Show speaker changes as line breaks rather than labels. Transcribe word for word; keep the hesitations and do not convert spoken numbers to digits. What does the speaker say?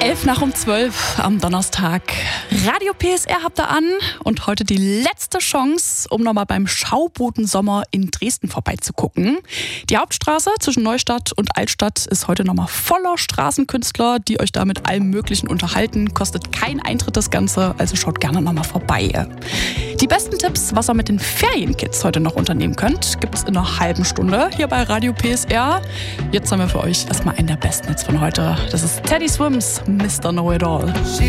elf nach um zwölf am Donnerstag. Radio P S R habt ihr an und heute die letzte Chance, um nochmal beim Schaubodensommer in Dresden vorbeizugucken. Die Hauptstraße zwischen Neustadt und Altstadt ist heute nochmal voller Straßenkünstler, die euch da mit allem Möglichen unterhalten. Kostet kein Eintritt das Ganze, also schaut gerne nochmal vorbei. Die besten Tipps, was ihr mit den Ferienkids heute noch unternehmen könnt, gibt es in einer halben Stunde hier bei Radio P S R. Jetzt haben wir für euch erstmal einen der besten Hits von heute. Das ist Teddy Swims, Mister Know It All.